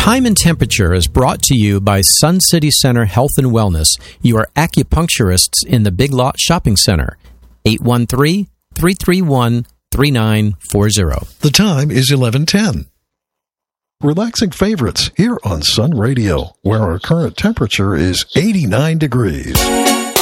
Time and Temperature is brought to you by Sun City Center Health and Wellness, your acupuncturists in the Big Lot Shopping Center. 813-331-3940. The time is 11:10. Relaxing favorites here on Sun Radio, where our current temperature is 89 degrees.